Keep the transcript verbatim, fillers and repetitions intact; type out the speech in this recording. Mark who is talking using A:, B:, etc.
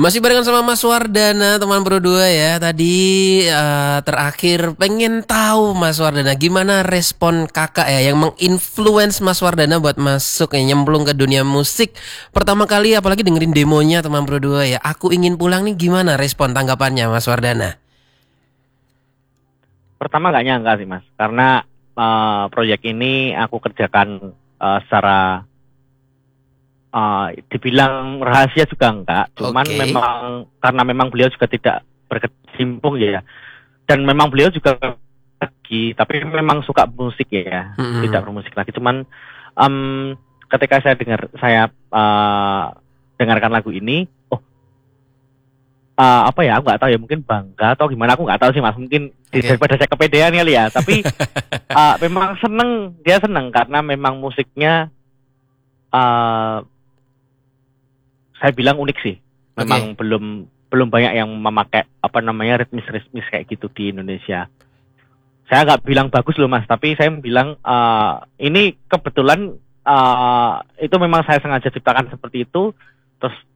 A: Masih barengan sama Mas Wardana, teman berdua ya. Tadi uh, terakhir pengen tahu Mas Wardana gimana respon kakak ya yang menginfluence Mas Wardana buat masuk ya, nyemplung ke dunia musik. Pertama kali apalagi dengerin demonya teman berdua ya. Aku ingin pulang nih, gimana respon tanggapannya Mas Wardana?
B: Pertama nggak nyangka sih Mas, karena uh, proyek ini aku kerjakan uh, secara Uh, dibilang rahasia juga enggak, cuman
A: Oke.
B: memang karena memang beliau juga tidak berkecimpung ya, dan memang beliau juga lagi, tapi memang suka musik ya,
A: Mm-mm.
B: tidak bermusik lagi, cuman um, ketika saya dengar saya uh, dengarkan lagu ini, oh uh, apa ya, aku nggak tahu ya, mungkin bangga atau gimana, aku nggak tahu sih Mas, mungkin
A: Oke.
B: daripada saya kepedean kali ya, tapi uh, memang seneng, dia seneng karena memang musiknya uh, saya bilang unik sih. Memang
A: Oke.
B: belum belum banyak yang memakai apa namanya ritmis-ritmis kayak gitu di Indonesia. Saya nggak bilang bagus loh Mas, tapi saya bilang uh, ini kebetulan uh, itu memang saya sengaja ciptakan seperti itu. Terus